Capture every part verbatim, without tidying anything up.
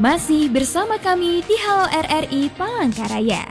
Masih bersama kami di Halo R R I Palangkaraya.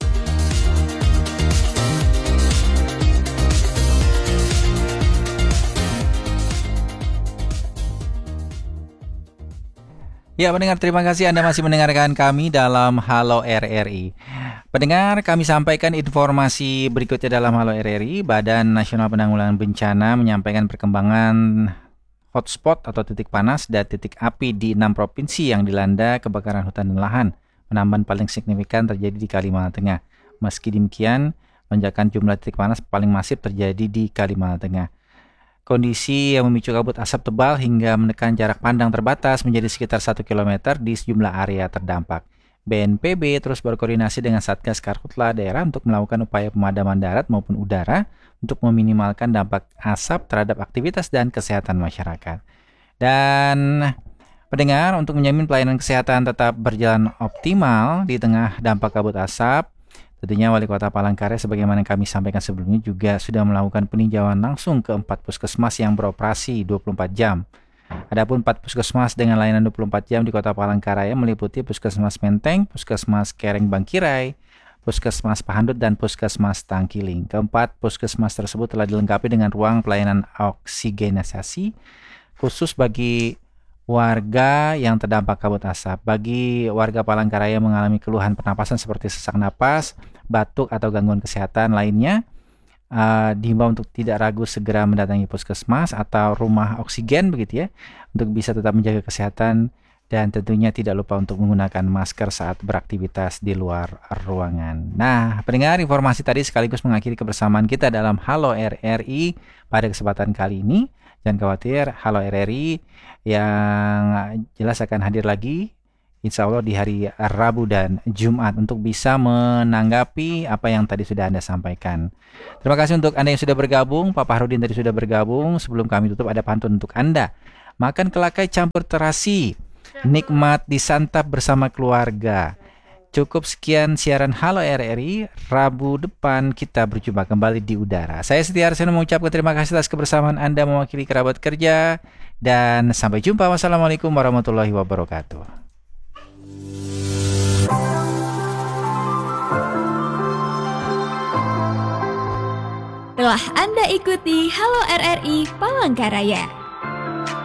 Ya, pendengar, terima kasih Anda masih mendengarkan kami dalam Halo R R I. Pendengar, kami sampaikan informasi berikutnya dalam Halo R R I. Badan Nasional Penanggulangan Bencana menyampaikan perkembangan hotspot atau titik panas dan titik api di enam provinsi yang dilanda kebakaran hutan dan lahan. Penambahan paling signifikan terjadi di Kalimantan Tengah. Meski demikian, lonjakan jumlah titik panas paling masif terjadi di Kalimantan Tengah. Kondisi yang memicu kabut asap tebal hingga menekan jarak pandang terbatas menjadi sekitar satu kilometer di sejumlah area terdampak. B N P B terus berkoordinasi dengan Satgas Karhutla daerah untuk melakukan upaya pemadaman darat maupun udara untuk meminimalkan dampak asap terhadap aktivitas dan kesehatan masyarakat. Dan pendengar, untuk menjamin pelayanan kesehatan tetap berjalan optimal di tengah dampak kabut asap, tentunya Wali Kota Palangkaraya sebagaimana kami sampaikan sebelumnya juga sudah melakukan peninjauan langsung ke empat puskesmas yang beroperasi dua puluh empat jam. Adapun empat puskesmas dengan layanan dua puluh empat jam di Kota Palangkaraya meliputi Puskesmas Menteng, Puskesmas Kereng Bangkirai, Puskesmas Pahandut, dan Puskesmas Tangkiling. Keempat puskesmas tersebut telah dilengkapi dengan ruang pelayanan oksigenisasi khusus bagi warga yang terdampak kabut asap. Bagi warga Palangkaraya mengalami keluhan pernapasan seperti sesak napas, batuk, atau gangguan kesehatan lainnya, uh, dihimbau untuk tidak ragu segera mendatangi puskesmas atau rumah oksigen begitu ya, untuk bisa tetap menjaga kesehatan dan tentunya tidak lupa untuk menggunakan masker saat beraktivitas di luar ruangan. Nah, pendengar, informasi tadi sekaligus mengakhiri kebersamaan kita dalam Halo R R I pada kesempatan kali ini. Jangan khawatir, Halo R R I yang jelas akan hadir lagi insya Allah di hari Rabu dan Jumat untuk bisa menanggapi apa yang tadi sudah Anda sampaikan. Terima kasih untuk Anda yang sudah bergabung. Pak Fahrudin tadi sudah bergabung. Sebelum kami tutup ada pantun untuk Anda. Makan kelakai campur terasi, nikmat disantap bersama keluarga. Cukup sekian siaran Halo R R I. Rabu depan kita berjumpa kembali di udara. Saya Setia Arsono mengucapkan terima kasih atas kebersamaan Anda mewakili kerabat kerja. Dan sampai jumpa. Wassalamualaikum warahmatullahi wabarakatuh. Telah Anda ikuti Halo R R I Palangkaraya.